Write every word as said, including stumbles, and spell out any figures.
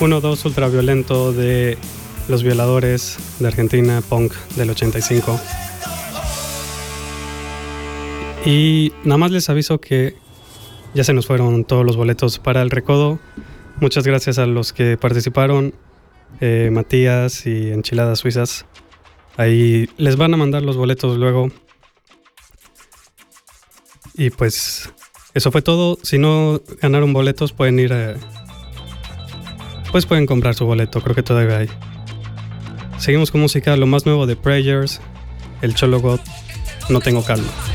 uno dos Ultraviolento de Los Violadores de Argentina, punk del ochenta y cinco. Y nada más les aviso que ya se nos fueron todos los boletos para el Recodo. Muchas gracias a los que participaron, eh, Matías y Enchiladas Suizas. Ahí les van a mandar los boletos luego. Y pues eso fue todo. Si no ganaron boletos, pueden ir a, pues pueden comprar su boleto. Creo que todavía hay. Seguimos con música, lo más nuevo de Prayers, El Cholo God, No Tengo Calma.